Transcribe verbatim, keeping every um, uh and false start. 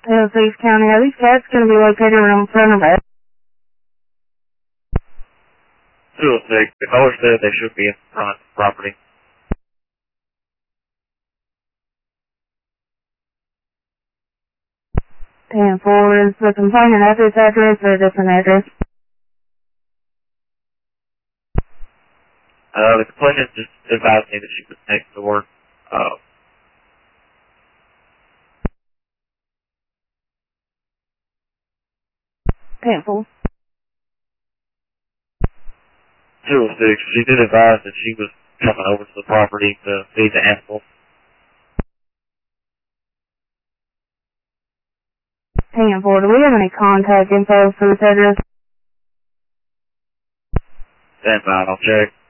Palisades County, are these cats going to be located around front of it? two oh six, the caller said they should be in front of the property. ten four, is the complainant at this address or a different address? Uh, the complainant just advised me that she was next door. Uh, ten four. two oh six, she did advise that she was coming over to the property to feed the animals. ten four, do we have any contact info for this address? Stand by, I'll check.